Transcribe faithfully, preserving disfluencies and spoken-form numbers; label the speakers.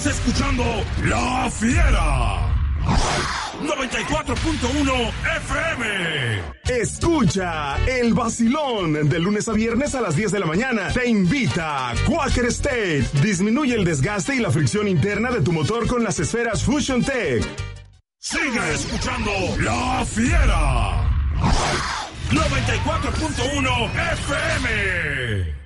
Speaker 1: escuchando La Fiera. noventa y cuatro punto uno F M.
Speaker 2: Escucha el vacilón de lunes a viernes a las diez de la mañana. Te invita Quaker State. Disminuye el desgaste y la fricción interna de tu motor con las esferas Fusion Tech.
Speaker 1: Sigue escuchando La Fiera. noventa y cuatro punto uno F M.